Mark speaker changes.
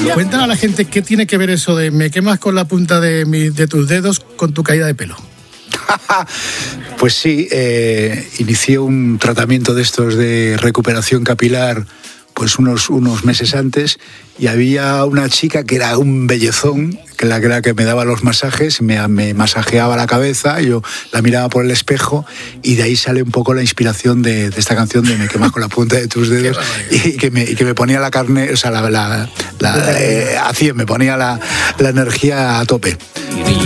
Speaker 1: Cuéntale a la gente qué tiene que ver eso de me quemas con la punta de tus dedos con tu caída de pelo.
Speaker 2: Pues sí, inicié un tratamiento de estos de recuperación capilar pues unos meses antes, y había una chica que era un bellezón, que era la que me daba los masajes, me masajeaba la cabeza, yo la miraba por el espejo, y de ahí sale un poco la inspiración de esta canción de Me quemas con la punta de tus dedos, y que me ponía la carne, o sea, a 100, me ponía la energía a tope.